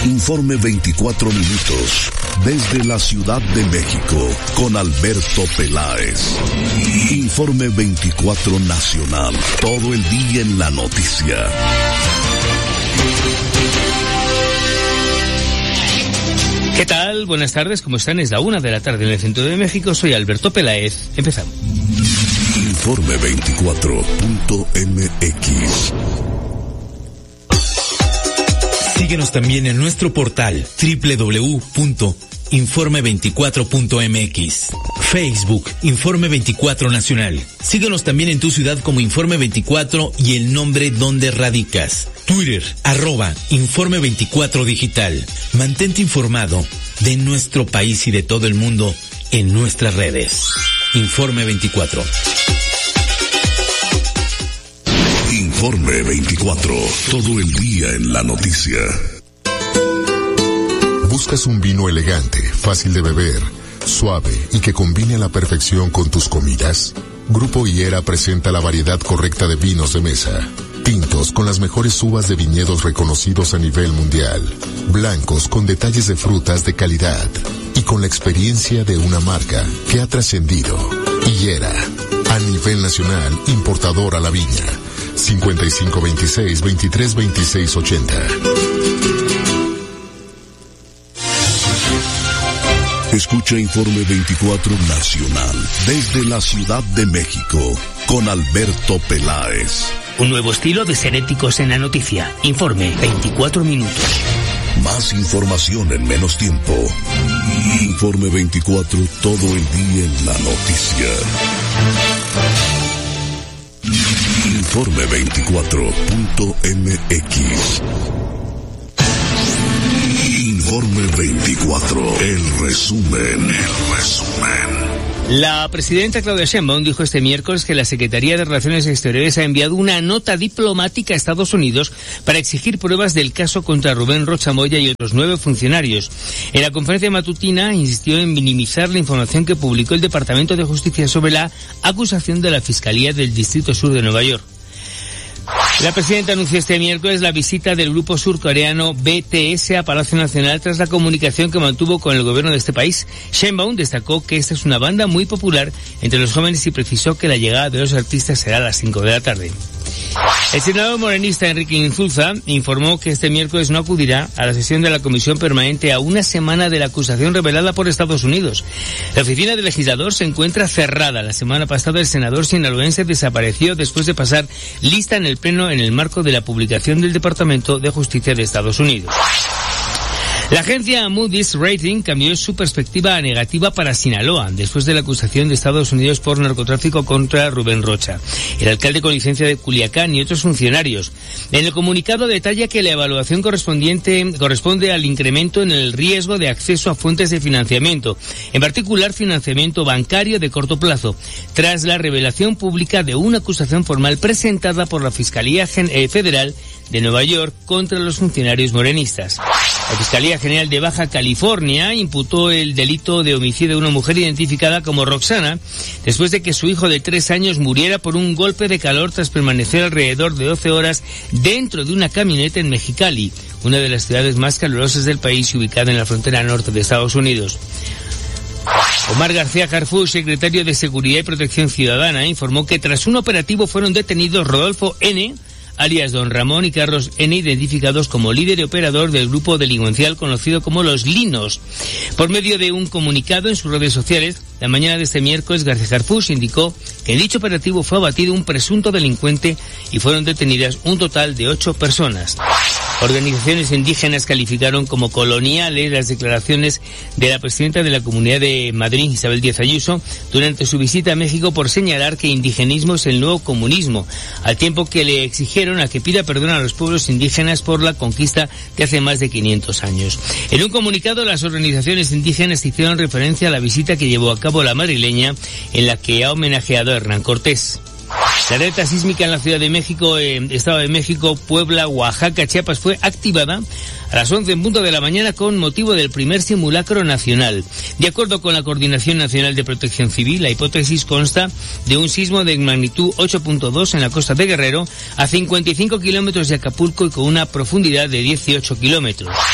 Informe 24 minutos desde la Ciudad de México con Alberto Peláez. Informe 24 nacional, todo el día en la noticia. ¿Qué tal? Buenas tardes, ¿cómo están? Es la 1 de la tarde en el centro de México. Soy Alberto Peláez. Empezamos. Informe 24.mx. Síguenos también en nuestro portal www.informe24.mx. Facebook, Informe 24 Nacional. Síguenos también en tu ciudad como Informe 24 y el nombre donde radicas. Twitter, @Informe 24 Digital. Mantente informado de nuestro país y de todo el mundo en nuestras redes. Informe 24. Informe 24, todo el día en la noticia. ¿Buscas un vino elegante, fácil de beber, suave y que combine a la perfección con tus comidas? Grupo Higuera presenta la variedad correcta de vinos de mesa. Tintos con las mejores uvas de viñedos reconocidos a nivel mundial. Blancos con detalles de frutas de calidad. Y con la experiencia de una marca que ha trascendido. Higuera, a nivel nacional, importador a la viña. 5526-232680. Escucha Informe 24 Nacional desde la Ciudad de México con Alberto Peláez. Un nuevo estilo de ser éticos en la noticia. Informe 24 minutos. Más información en menos tiempo. Informe 24, todo el día en la noticia. Informe 24.mx. Informe 24, el resumen. La presidenta Claudia Sheinbaum dijo este miércoles que la Secretaría de Relaciones Exteriores ha enviado una nota diplomática a Estados Unidos para exigir pruebas del caso contra Rubén Rocha Moya y otros 9 funcionarios. En la conferencia matutina insistió en minimizar la información que publicó el Departamento de Justicia sobre la acusación de la Fiscalía del Distrito Sur de Nueva York. La presidenta anunció este miércoles la visita del grupo surcoreano BTS a Palacio Nacional tras la comunicación que mantuvo con el gobierno de este país. Sheinbaum destacó que esta es una banda muy popular entre los jóvenes y precisó que la llegada de los artistas será a las 5 de la tarde. El senador morenista Enrique Insulza informó que este miércoles no acudirá a la sesión de la Comisión Permanente a una semana de la acusación revelada por Estados Unidos. La oficina del legislador se encuentra cerrada. La semana pasada el senador sinaloense desapareció después de pasar lista en el Pleno en el marco de la publicación del Departamento de Justicia de Estados Unidos. La agencia Moody's Rating cambió su perspectiva a negativa para Sinaloa, después de la acusación de Estados Unidos por narcotráfico contra Rubén Rocha, el alcalde con licencia de Culiacán y otros funcionarios. En el comunicado detalla que la evaluación corresponde al incremento en el riesgo de acceso a fuentes de financiamiento, en particular financiamiento bancario de corto plazo, tras la revelación pública de una acusación formal presentada por la Fiscalía Federal de Nueva York contra los funcionarios morenistas. La Fiscalía General de Baja California imputó el delito de homicidio de una mujer identificada como Roxana después de que su hijo de 3 años muriera por un golpe de calor tras permanecer alrededor de 12 horas dentro de una camioneta en Mexicali, una de las ciudades más calurosas del país y ubicada en la frontera norte de Estados Unidos. Omar García Harfuch, secretario de Seguridad y Protección Ciudadana, informó que tras un operativo fueron detenidos Rodolfo N., alias Don Ramón, y Carlos N., identificados como líder y operador del grupo delincuencial conocido como Los Linos. Por medio de un comunicado en sus redes sociales, la mañana de este miércoles, García Harfuch indicó que en dicho operativo fue abatido un presunto delincuente y fueron detenidas un total de 8 personas. Organizaciones indígenas calificaron como coloniales las declaraciones de la presidenta de la Comunidad de Madrid, Isabel Díaz Ayuso, durante su visita a México por señalar que indigenismo es el nuevo comunismo, al tiempo que le exigieron a que pida perdón a los pueblos indígenas por la conquista de hace más de 500 años. En un comunicado, las organizaciones indígenas hicieron referencia a la visita que llevó a cabo la madrileña, en la que ha homenajeado a Hernán Cortés. La alerta sísmica en la Ciudad de México, Estado de México, Puebla, Oaxaca, Chiapas fue activada a las 11 en punto de la mañana con motivo del primer simulacro nacional. De acuerdo con la Coordinación Nacional de Protección Civil, la hipótesis consta de un sismo de magnitud 8.2 en la costa de Guerrero, a 55 kilómetros de Acapulco y con una profundidad de 18 kilómetros.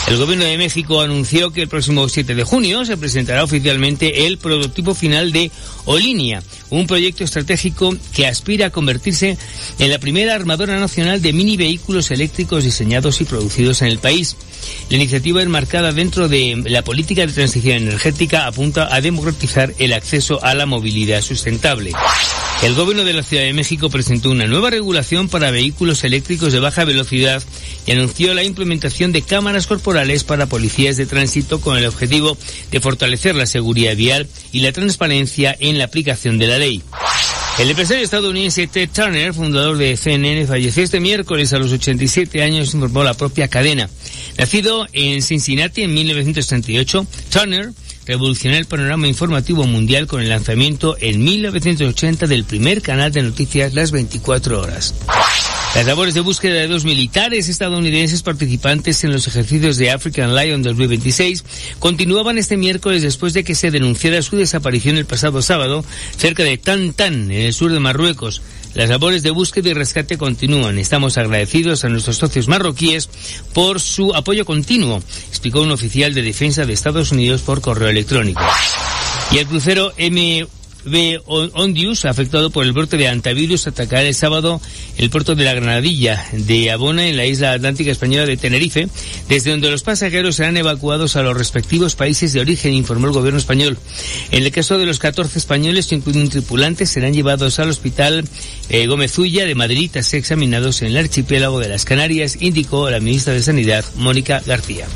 El gobierno de México anunció que el próximo 7 de junio se presentará oficialmente el prototipo final de Olinia, un proyecto estratégico que aspira a convertirse en la primera armadora nacional de mini vehículos eléctricos diseñados y producidos en el país. La iniciativa, enmarcada dentro de la política de transición energética, apunta a democratizar el acceso a la movilidad sustentable. El gobierno de la Ciudad de México presentó una nueva regulación para vehículos eléctricos de baja velocidad y anunció la implementación de cámaras corporales para policías de tránsito con el objetivo de fortalecer la seguridad vial y la transparencia en la aplicación de la ley. El empresario estadounidense Ted Turner, fundador de CNN, falleció este miércoles a los 87 años, informó la propia cadena. Nacido en Cincinnati en 1938, Turner revolucionó el panorama informativo mundial con el lanzamiento en 1980 del primer canal de noticias Las 24 Horas. Las labores de búsqueda de 2 militares estadounidenses participantes en los ejercicios de African Lion 2026 continuaban este miércoles después de que se denunciara su desaparición el pasado sábado cerca de Tan, en el sur de Marruecos. Las labores de búsqueda y rescate continúan. Estamos agradecidos a nuestros socios marroquíes por su apoyo continuo, explicó un oficial de defensa de Estados Unidos por correo electrónico. Y el crucero MV Ondius, afectado por el brote de hantavirus, atacará el sábado el puerto de la Granadilla de Abona, en la isla atlántica española de Tenerife, desde donde los pasajeros serán evacuados a los respectivos países de origen, informó el gobierno español. En el caso de los 14 españoles, incluido un tripulante, serán llevados al hospital Gómez Ulla de Madrid a ser examinados en el archipiélago de las Canarias, indicó la ministra de Sanidad, Mónica García.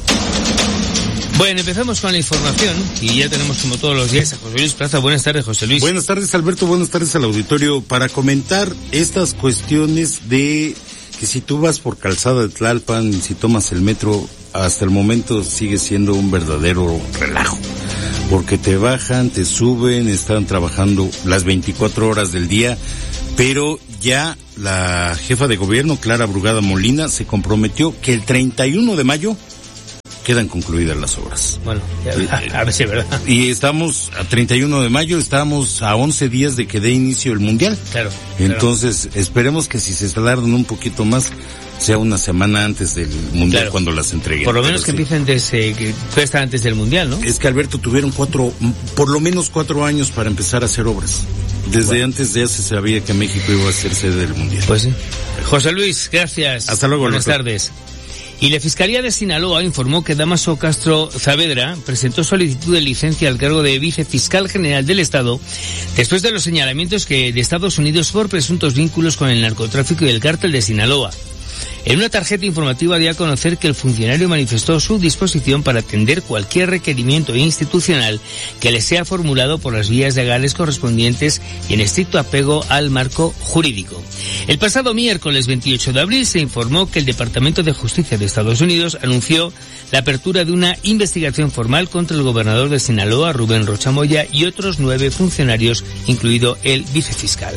Bueno, empezamos con la información y ya tenemos como todos los días a José Luis Plaza. Buenas tardes, José Luis. Buenas tardes, Alberto. Buenas tardes al auditorio. Para comentar estas cuestiones de que si tú vas por Calzada de Tlalpan y si tomas el metro, hasta el momento sigue siendo un verdadero relajo. Porque te bajan, te suben, están trabajando las 24 horas del día, pero ya la jefa de gobierno, Clara Brugada Molina, se comprometió que el 31 de mayo quedan concluidas las obras. Bueno, a ver si es verdad. Y estamos a 31 de mayo, estamos a 11 días de que dé inicio el Mundial. Claro. Entonces, esperemos que si se tardan un poquito más, sea una semana antes del Mundial, claro, cuando las entreguen. Por lo menos que empiecen que estar antes del Mundial, ¿no? Es que, Alberto, tuvieron por lo menos 4 años para empezar a hacer obras. Desde antes de eso se sabía que México iba a ser sede del Mundial. Pues sí. José Luis, gracias. Hasta luego. Buenas tardes. Y la Fiscalía de Sinaloa informó que Dámaso Castro Saavedra presentó solicitud de licencia al cargo de vicefiscal general del Estado después de los señalamientos de Estados Unidos por presuntos vínculos con el narcotráfico y el cártel de Sinaloa. En una tarjeta informativa dio a conocer que el funcionario manifestó su disposición para atender cualquier requerimiento institucional que le sea formulado por las vías legales correspondientes y en estricto apego al marco jurídico. El pasado miércoles 28 de abril se informó que el Departamento de Justicia de Estados Unidos anunció la apertura de una investigación formal contra el gobernador de Sinaloa, Rubén Rocha Moya, y otros 9 funcionarios, incluido el vicefiscal.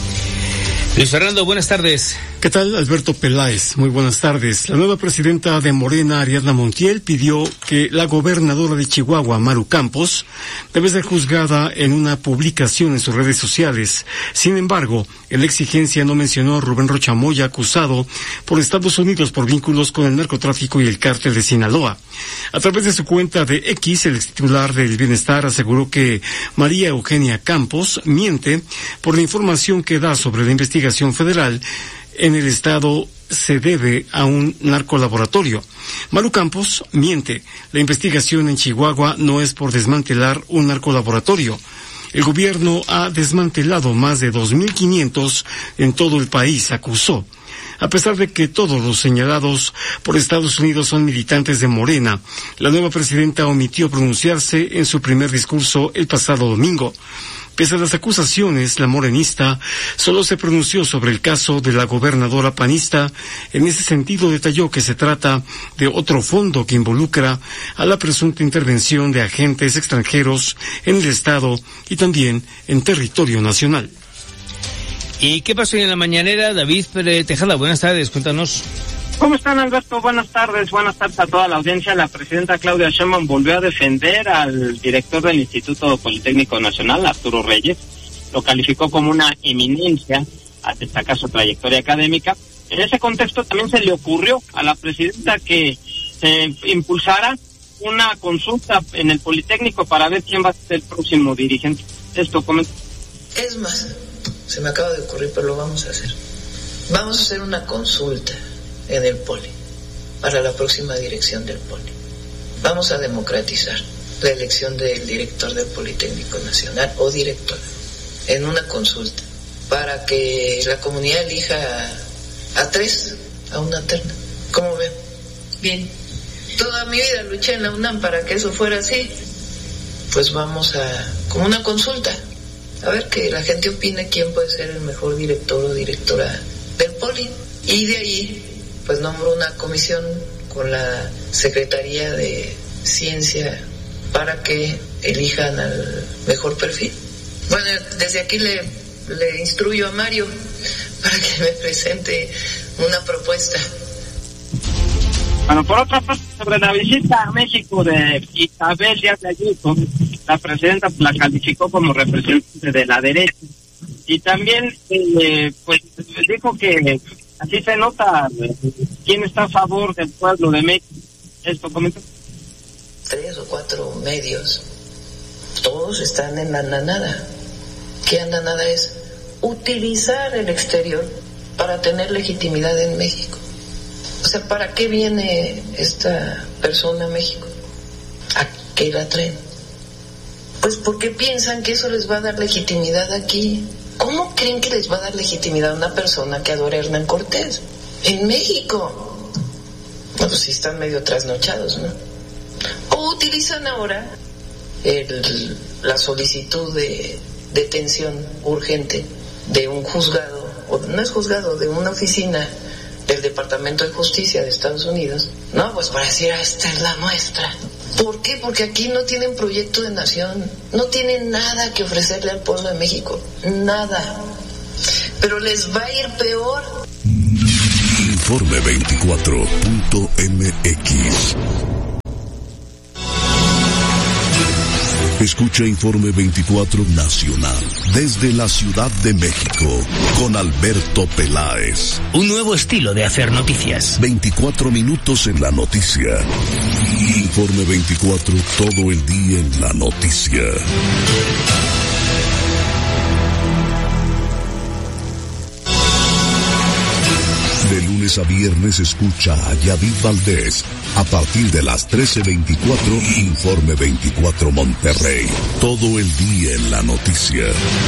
Luis Fernando, buenas tardes. ¿Qué tal, Alberto Peláez? Muy buenas tardes. La nueva presidenta de Morena, Ariadna Montiel, pidió que la gobernadora de Chihuahua, Maru Campos, debe ser juzgada en una publicación en sus redes sociales. Sin embargo, en la exigencia no mencionó a Rubén Rocha Moya, acusado por Estados Unidos por vínculos con el narcotráfico y el cártel de Sinaloa. A través de su cuenta de X, el titular del Bienestar aseguró que María Eugenia Campos miente por la información que da sobre la investigación federal en el estado se debe a un narcolaboratorio. Maru Campos miente. La investigación en Chihuahua no es por desmantelar un narcolaboratorio. El gobierno ha desmantelado más de 2.500 en todo el país, acusó. A pesar de que todos los señalados por Estados Unidos son militantes de Morena, la nueva presidenta omitió pronunciarse en su primer discurso el pasado domingo. Pese a las acusaciones, la morenista solo se pronunció sobre el caso de la gobernadora panista. En ese sentido, detalló que se trata de otro fondo que involucra a la presunta intervención de agentes extranjeros en el Estado y también en territorio nacional. ¿Y qué pasó en la mañanera? David Pérez Tejada, buenas tardes, cuéntanos. ¿Cómo están, Alberto? Buenas tardes a toda la audiencia. La presidenta Claudia Sheinbaum volvió a defender al director del Instituto Politécnico Nacional, Arturo Reyes. Lo calificó como una eminencia al destacar su trayectoria académica. En ese contexto también se le ocurrió a la presidenta que se impulsara una consulta en el Politécnico para ver quién va a ser el próximo dirigente. Esto comenta. Es más, se me acaba de ocurrir, pero lo vamos a hacer. Vamos a hacer una consulta en el Poli para la próxima dirección del Poli. Vamos a democratizar la elección del director del Politécnico Nacional o directora en una consulta para que la comunidad elija a 3, a una terna. ¿Cómo ven? Bien. Toda mi vida luché en la UNAM para que eso fuera así. Pues vamos como una consulta, a ver que la gente opine quién puede ser el mejor director o directora del Poli. Y de ahí, pues nombro una comisión con la Secretaría de Ciencia para que elijan al mejor perfil. Bueno, desde aquí le instruyo a Mario para que me presente una propuesta. Bueno, por otra parte, sobre la visita a México de Isabel Díaz de Ayuso, la presidenta la calificó como representante de la derecha y también pues dijo que así se nota quién está a favor del pueblo de México. Esto comentó. 3 o 4 medios, todos están en la andanada. ¿Qué andanada es? Utilizar el exterior para tener legitimidad en México. O sea, ¿para qué viene esta persona a México? ¿A qué la traen? Pues porque piensan que eso les va a dar legitimidad aquí. ¿Cómo creen que les va a dar legitimidad a una persona que adora a Hernán Cortés? En México. No, pues sí están medio trasnochados, ¿no? O utilizan ahora la solicitud de detención urgente de un juzgado, o no es juzgado, de una oficina del Departamento de Justicia de Estados Unidos, no, pues para decir, esta es la nuestra. ¿Por qué? Porque aquí no tienen proyecto de nación, no tienen nada que ofrecerle al pueblo de México, nada. Pero les va a ir peor. Informe 24.mx. Escucha Informe 24 Nacional desde la Ciudad de México con Alberto Peláez. Un nuevo estilo de hacer noticias. 24 minutos en la noticia. Informe 24 todo el día en la noticia. De lunes a viernes escucha a Yadid Valdés. A partir de las 13:24, Informe 24 Monterrey. Todo el día en la noticia.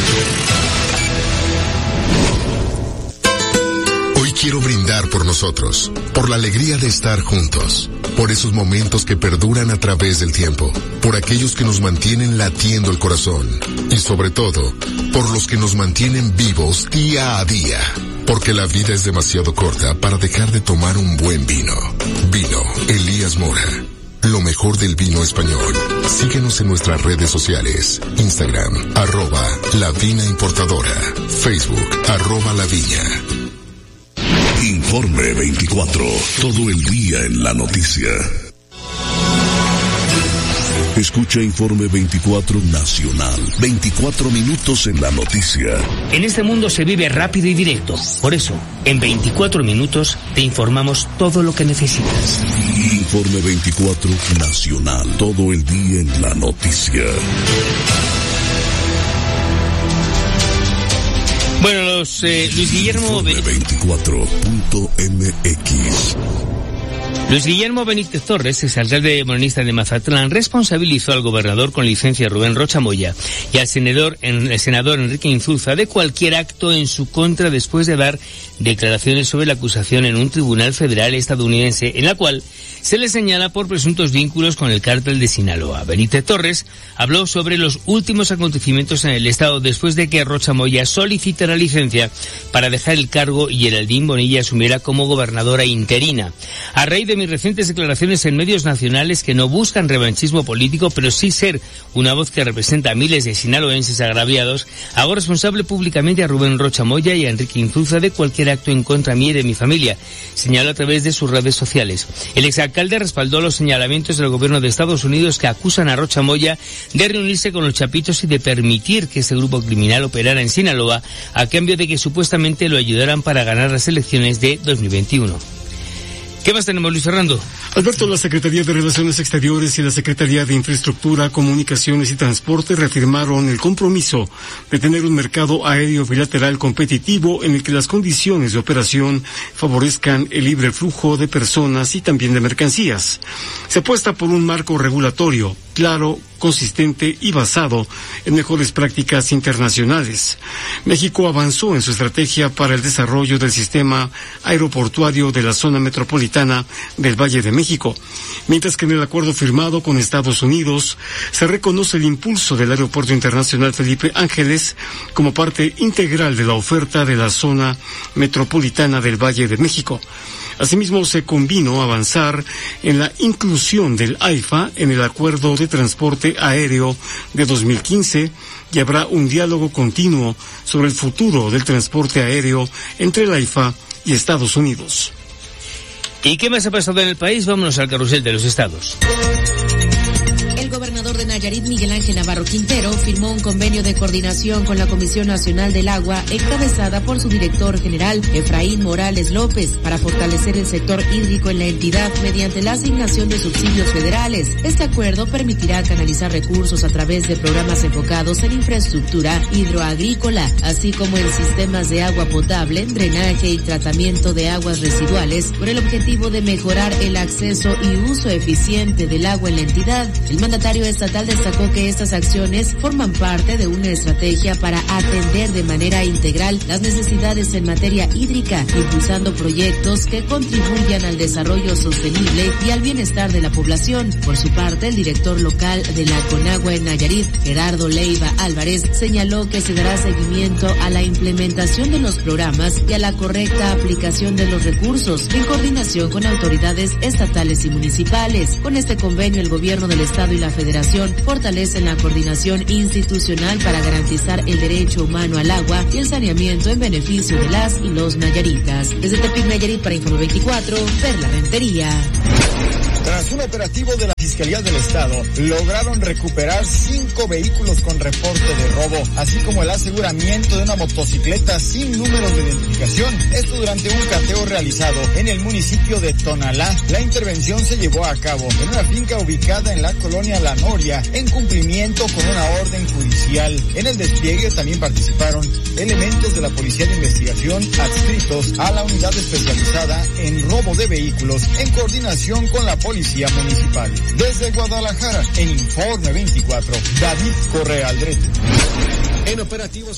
Hoy quiero brindar por nosotros, por la alegría de estar juntos, por esos momentos que perduran a través del tiempo, por aquellos que nos mantienen latiendo el corazón y sobre todo, por los que nos mantienen vivos día a día. Porque la vida es demasiado corta para dejar de tomar un buen vino. Vino Elías Mora. Lo mejor del vino español. Síguenos en nuestras redes sociales. Instagram, @lavinaimportadora. Facebook, @laviña. Informe 24. Todo el día en la noticia. Escucha Informe 24 Nacional. 24 minutos en la noticia. En este mundo se vive rápido y directo. Por eso, en 24 minutos te informamos todo lo que necesitas. Informe 24 Nacional. Todo el día en la noticia. Bueno, Luis Guillermo... Informe 24.mx. Luis Guillermo Benítez Torres, exalcalde morenista de Mazatlán, responsabilizó al gobernador con licencia Rubén Rocha Moya y al senador Enrique Insulza de cualquier acto en su contra después de dar declaraciones sobre la acusación en un tribunal federal estadounidense en la cual se le señala por presuntos vínculos con el cártel de Sinaloa. Benítez Torres habló sobre los últimos acontecimientos en el estado después de que Rocha Moya solicitara licencia para dejar el cargo y Geraldine Bonilla asumiera como gobernadora interina. A raíz de mis recientes declaraciones en medios nacionales que no buscan revanchismo político, pero sí ser una voz que representa a miles de sinaloenses agraviados, hago responsable públicamente a Rubén Rocha Moya y a Enrique Insulza de cualquier acto en contra mía y de mi familia, señaló a través de sus redes sociales. El exalcalde respaldó los señalamientos del gobierno de Estados Unidos que acusan a Rocha Moya de reunirse con los chapitos y de permitir que este grupo criminal operara en Sinaloa a cambio de que supuestamente lo ayudaran para ganar las elecciones de 2021. ¿Qué más tenemos, Luis Fernando? Alberto, la Secretaría de Relaciones Exteriores y la Secretaría de Infraestructura, Comunicaciones y Transporte reafirmaron el compromiso de tener un mercado aéreo bilateral competitivo en el que las condiciones de operación favorezcan el libre flujo de personas y también de mercancías. Se apuesta por un marco regulatorio claro, consistente y basado en mejores prácticas internacionales. México avanzó en su estrategia para el desarrollo del sistema aeroportuario de la zona metropolitana del Valle de México, mientras que en el acuerdo firmado con Estados Unidos se reconoce el impulso del Aeropuerto Internacional Felipe Ángeles como parte integral de la oferta de la zona metropolitana del Valle de México. Asimismo, se convino avanzar en la inclusión del AIFA en el Acuerdo de Transporte Aéreo de 2015 y habrá un diálogo continuo sobre el futuro del transporte aéreo entre el AIFA y Estados Unidos. ¿Y qué más ha pasado en el país? Vámonos al carrusel de los estados. El gobernador de Nayarit, Miguel Ángel Navarro Quintero, firmó un convenio de coordinación con la Comisión Nacional del Agua, encabezada por su director general, Efraín Morales López, para fortalecer el sector hídrico en la entidad mediante la asignación de subsidios federales. Este acuerdo permitirá canalizar recursos a través de programas enfocados en infraestructura hidroagrícola, así como en sistemas de agua potable, drenaje y tratamiento de aguas residuales, con el objetivo de mejorar el acceso y uso eficiente del agua en la entidad. El mandatario estatal destacó que estas acciones forman parte de una estrategia para atender de manera integral las necesidades en materia hídrica, impulsando proyectos que contribuyan al desarrollo sostenible y al bienestar de la población. Por su parte, el director local de la Conagua en Nayarit, Gerardo Leiva Álvarez, señaló que se dará seguimiento a la implementación de los programas y a la correcta aplicación de los recursos, en coordinación con autoridades estatales y municipales. Con este convenio, el gobierno del estado y la federación fortalecen la coordinación institucional para garantizar el derecho humano al agua y el saneamiento en beneficio de las y los nayaritas. Desde Tepic, Nayarit, para Informe 24, Perla Rentería. Tras un operativo de la Fiscalía del Estado, lograron recuperar 5 vehículos con reporte de robo, así como el aseguramiento de una motocicleta sin números de identificación. Esto durante un cateo realizado en el municipio de Tonalá. La intervención se llevó a cabo en una finca ubicada en la colonia La Noria, en cumplimiento con una orden judicial. En el despliegue también participaron elementos de la Policía de Investigación adscritos a la unidad especializada en robo de vehículos, en coordinación con la Policía Municipal. Desde Guadalajara, en Informe 24, David Correa Aldrete. En operativos...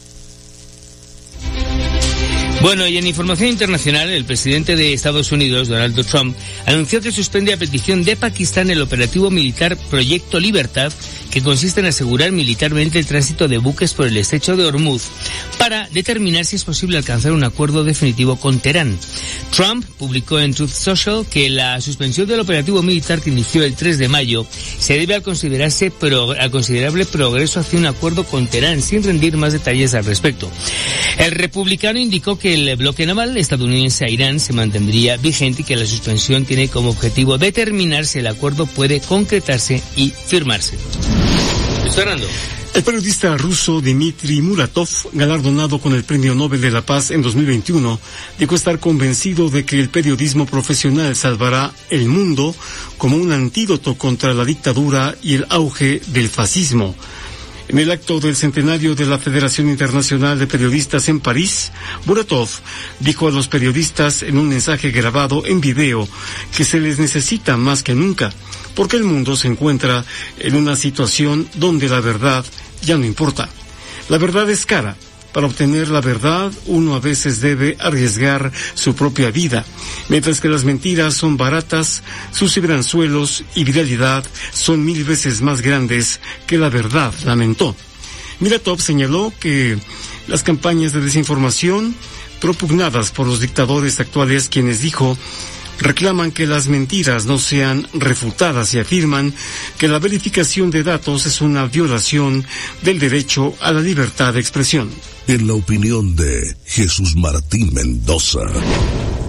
Bueno, y en información internacional, el presidente de Estados Unidos, Donald Trump, anunció que suspende a petición de Pakistán el operativo militar Proyecto Libertad, que consiste en asegurar militarmente el tránsito de buques por el estrecho de Hormuz, para determinar si es posible alcanzar un acuerdo definitivo con Teherán. Trump publicó en Truth Social que la suspensión del operativo militar que inició el 3 de mayo se debe al considerable progreso hacia un acuerdo con Teherán, sin rendir más detalles al respecto. El republicano indicó que el bloque naval estadounidense a Irán se mantendría vigente y que la suspensión tiene como objetivo determinar si el acuerdo puede concretarse y firmarse. Fernando. El periodista ruso Dmitry Muratov, galardonado con el Premio Nobel de la Paz en 2021, dijo estar convencido de que el periodismo profesional salvará el mundo como un antídoto contra la dictadura y el auge del fascismo. En el acto del centenario de la Federación Internacional de Periodistas en París, Muratov dijo a los periodistas en un mensaje grabado en video que se les necesita más que nunca, porque el mundo se encuentra en una situación donde la verdad ya no importa. La verdad es cara. Para obtener la verdad, uno a veces debe arriesgar su propia vida, mientras que las mentiras son baratas, sus cibranzuelos y viralidad son 1000 veces más grandes que la verdad, lamentó. Muratov señaló que las campañas de desinformación propugnadas por los dictadores actuales, quienes dijo reclaman que las mentiras no sean refutadas y afirman que la verificación de datos es una violación del derecho a la libertad de expresión. En la opinión de Jesús Martín Mendoza.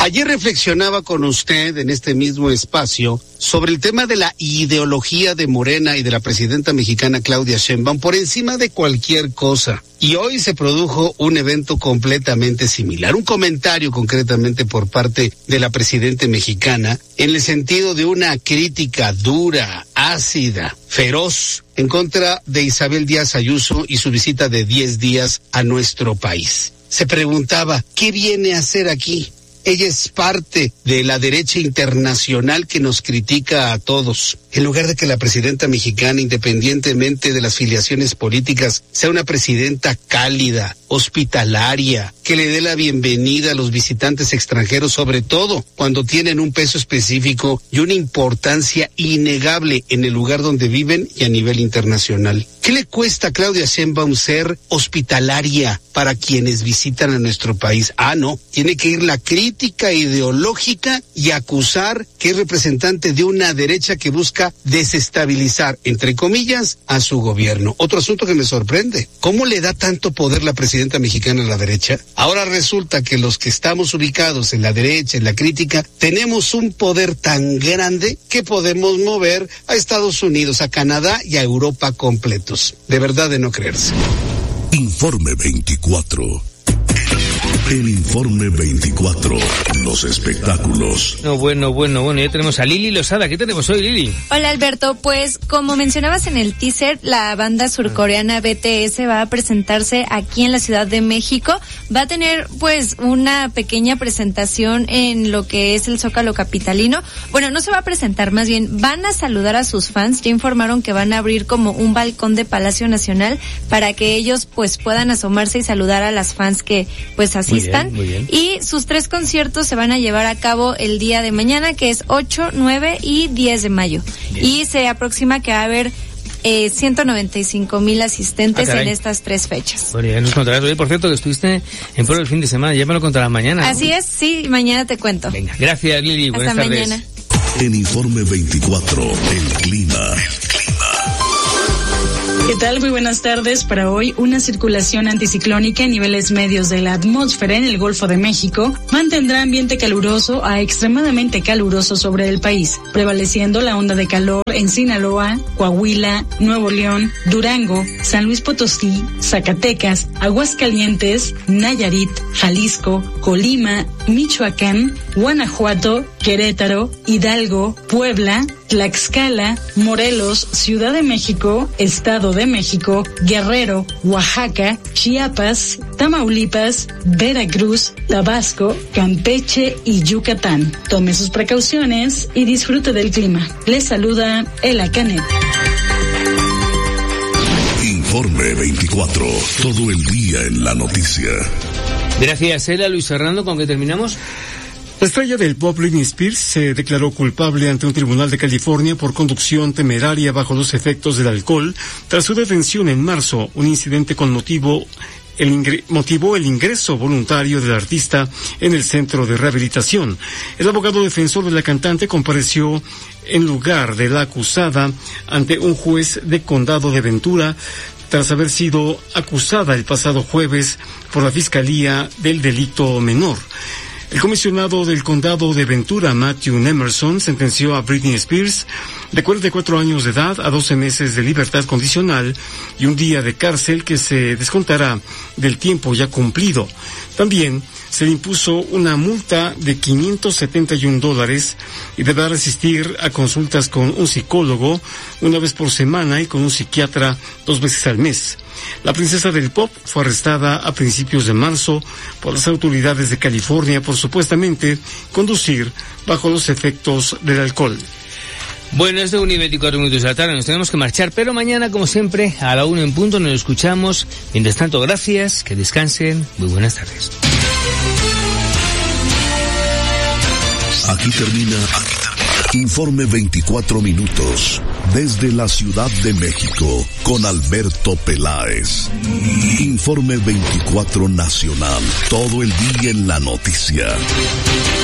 Ayer reflexionaba con usted en este mismo espacio sobre el tema de la ideología de Morena y de la presidenta mexicana Claudia Sheinbaum por encima de cualquier cosa. Y hoy se produjo un evento completamente similar, un comentario concretamente por parte de la presidenta mexicana en el sentido de una crítica dura, ácida, feroz en contra de Isabel Díaz Ayuso y su visita de 10 días a nuestro país. Se preguntaba, ¿qué viene a hacer aquí? Ella es parte de la derecha internacional que nos critica a todos. En lugar de que la presidenta mexicana, independientemente de las filiaciones políticas, sea una presidenta cálida, hospitalaria, que le dé la bienvenida a los visitantes extranjeros, sobre todo cuando tienen un peso específico y una importancia innegable en el lugar donde viven y a nivel internacional. ¿Qué le cuesta a Claudia Sheinbaum ser hospitalaria para quienes visitan a nuestro país? No, tiene que ir la crítica ideológica y acusar que es representante de una derecha que busca desestabilizar, entre comillas, a su gobierno. Otro asunto que me sorprende, ¿cómo le da tanto poder la presidenta mexicana a la derecha? Ahora resulta que los que estamos ubicados en la derecha, en la crítica, tenemos un poder tan grande que podemos mover a Estados Unidos, a Canadá y a Europa completos. De verdad de no creerse. Informe 24. El Informe 24, los espectáculos. Bueno, ya tenemos a Lili Lozada. ¿Qué tenemos hoy, Lili? Hola, Alberto. Pues, como mencionabas en el teaser, la banda surcoreana BTS va a presentarse aquí en la Ciudad de México. Va a tener, pues, una pequeña presentación en lo que es el Zócalo capitalino. Bueno, no se va a presentar, más bien van a saludar a sus fans. Ya informaron que van a abrir como un balcón de Palacio Nacional para que ellos, pues, puedan asomarse y saludar a las fans que, pues, así Muy bien. Y sus 3 conciertos se van a llevar a cabo el día de mañana, que es 8, 9 y 10 de mayo. Bien. Y se aproxima que va a haber 195,000 asistentes en estas 3 fechas. Bueno, ya nos contarás. Oye, por cierto, que estuviste en Puebla el fin de semana, ya me lo contarás mañana, ¿no? Así es, sí, mañana te cuento. Venga, gracias, Lili. Buenas tardes. Hasta mañana. En Informe 24, el clima. ¿Qué tal? Muy buenas tardes. Para hoy, una circulación anticiclónica en niveles medios de la atmósfera en el Golfo de México mantendrá ambiente caluroso a extremadamente caluroso sobre el país, prevaleciendo la onda de calor en Sinaloa, Coahuila, Nuevo León, Durango, San Luis Potosí, Zacatecas, Aguascalientes, Nayarit, Jalisco, Colima, Michoacán, Guanajuato, Querétaro, Hidalgo, Puebla, Tlaxcala, Morelos, Ciudad de México, Estado de México, Guerrero, Oaxaca, Chiapas, Tamaulipas, Veracruz, Tabasco, Campeche y Yucatán. Tome sus precauciones y disfrute del clima. Les saluda Ela Canet. Informe 24, todo el día en la noticia. Gracias, Ela. Luis Fernando, ¿con qué terminamos? La estrella del pop Britney Spears se declaró culpable ante un tribunal de California por conducción temeraria bajo los efectos del alcohol tras su detención en marzo, un incidente con motivó el ingreso voluntario del artista en el centro de rehabilitación. El abogado defensor de la cantante compareció en lugar de la acusada ante un juez de condado de Ventura tras haber sido acusada el pasado jueves por la Fiscalía del Delito Menor. El comisionado del condado de Ventura, Matthew Emerson, sentenció a Britney Spears de 44 años de edad a 12 meses de libertad condicional y un día de cárcel que se descontará del tiempo ya cumplido. También se le impuso una multa de $571 y deberá asistir a consultas con un psicólogo una vez por semana y con un psiquiatra 2 veces al mes. La princesa del pop fue arrestada a principios de marzo por las autoridades de California por supuestamente conducir bajo los efectos del alcohol. Bueno, es de 1:24 de la tarde, nos tenemos que marchar, pero mañana, como siempre, a la 1 en punto nos escuchamos. Mientras tanto, gracias, que descansen, muy buenas tardes. Aquí termina Informe 24 minutos desde la Ciudad de México con Alberto Peláez. Informe 24 Nacional, todo el día en la noticia.